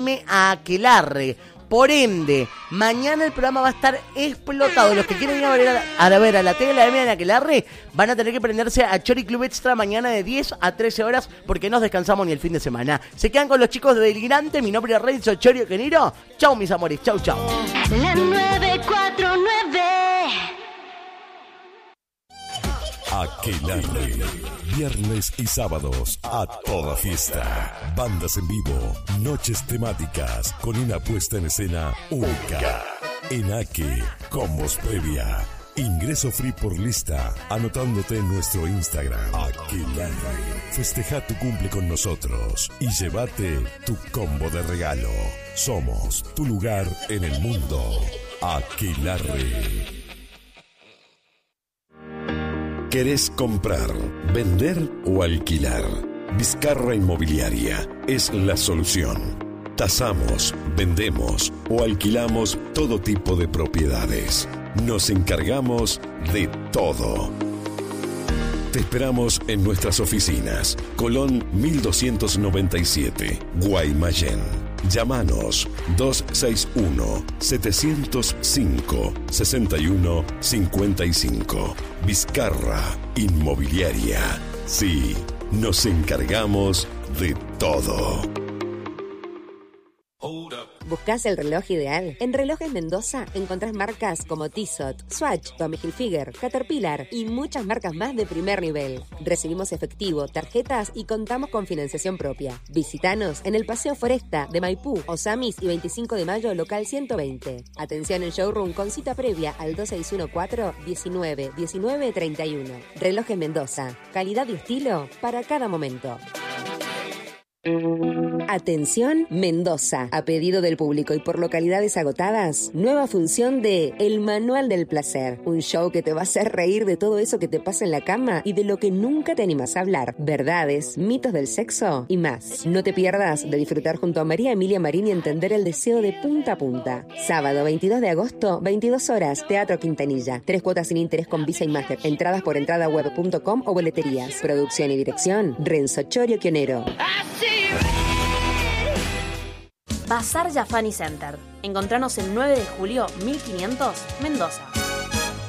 a Aquelarre. Por ende, mañana el programa va a estar explotado. Los que quieren ir a ver a la tele de Aquelarre van a tener que prenderse a Chori Club Extra mañana de 10 a 13 horas porque no descansamos ni el fin de semana. Se quedan con los chicos de Delirante. Mi nombre es Renzo Chorio Queniro. Chau, mis amores. Chau, chau. La 949. Aquelarre, viernes y sábados a toda fiesta. Bandas en vivo, noches temáticas con una puesta en escena única. En Aque, combos previa. Ingreso free por lista, anotándote en nuestro Instagram. Aquelarre. Festeja tu cumple con nosotros y llévate tu combo de regalo. Somos tu lugar en el mundo. Aquelarre. ¿Querés comprar, vender o alquilar? Vizcarra Inmobiliaria es la solución. Tasamos, vendemos o alquilamos todo tipo de propiedades. Nos encargamos de todo. Te esperamos en nuestras oficinas. Colón 1297, Guaymallén. Llámanos 261-705-6155. Vizcarra Inmobiliaria. Sí, nos encargamos de todo. ¿Buscás el reloj ideal? En Relojes Mendoza encontrás marcas como Tissot, Swatch, Tommy Hilfiger, Caterpillar y muchas marcas más de primer nivel. Recibimos efectivo, tarjetas y contamos con financiación propia. Visítanos en el Paseo Foresta de Maipú, Osamis y 25 de Mayo, local 120. Atención en showroom con cita previa al 2614-19-1931. Relojes Mendoza, calidad y estilo para cada momento. Atención Mendoza, a pedido del público y por localidades agotadas, nueva función de El Manual del Placer, un show que te va a hacer reír de todo eso que te pasa en la cama y de lo que nunca te animas a hablar, verdades, mitos del sexo y más. No te pierdas de disfrutar junto a María Emilia Marín y entender el deseo de punta a punta. Sábado 22 de agosto, 22 horas, Teatro Quintanilla. 3 cuotas sin interés con Visa y Master. Entradas por entradaweb.com o boleterías. Producción y dirección, Renzo Chorio Quionero. Bazar Jafani Center. Encontranos el 9 de julio 1500, Mendoza.